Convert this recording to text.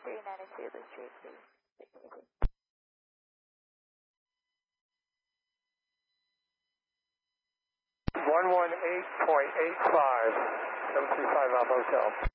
392 the street, please. 118.85, 735 Alpha Hotel.